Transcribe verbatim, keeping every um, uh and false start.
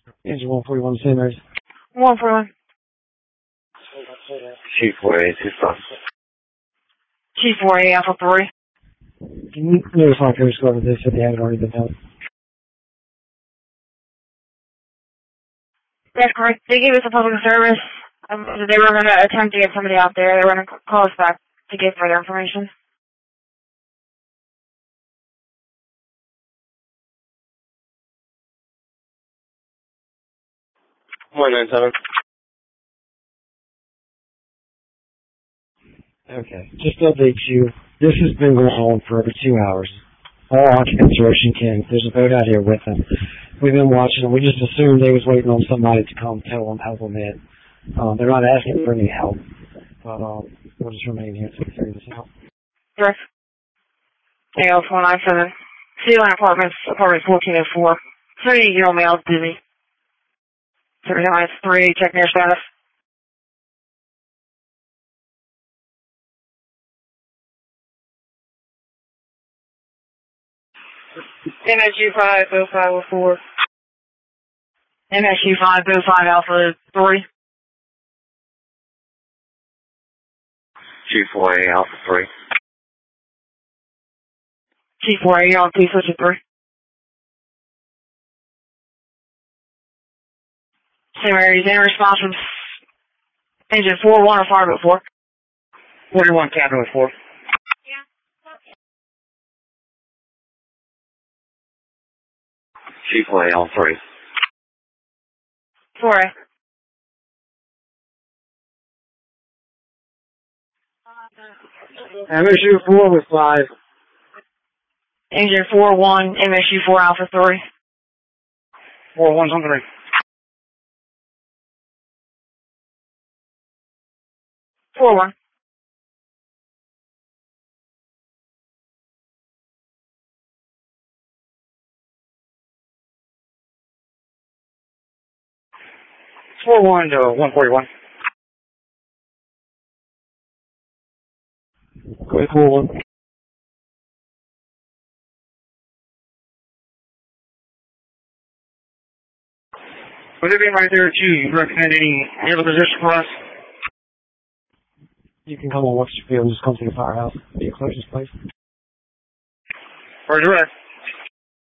Engine one forty-one, Saint Mary's. one forty-one. Chief four A, two five. Chief four A, Alpha three. Can you notify Coast Guard if they said they haven't already been held? That's correct. They gave us a public service. Um, they were going to attempt to get somebody out there. They were going to call us back to get further information. one nine seven. Okay. Just to update you, this has been going on for over two hours. All occupants are Ocean King. There's a boat out here with them. We've been watching them. We just assumed they was waiting on somebody to come tell them, help them in. Um, they're not asking for any help. But um, we'll just remain here to figure this out. Direct. A L four nine seven. Sea Line Apartments, apartment fourteen oh four. thirty-year-old male, dizzy. thirty-nine three, check near status. M S U five oh five oh four. M S U five oh five Alpha three. Chief four A, Alpha three. Chief four A, on two switch three. Saint Mary's in response from engine four one or five oh four. forty-one, Capital four. Chief four A, Alpha three. four A. M S U four with five. Engine four one, M S U four Alpha three. four one's on three. four one. four one to one forty-one. Go ahead, four one. Would it be right there too? You recommend any other position for us? You can come on Webster Field and just come to the firehouse. Be the closest place. Roger, right.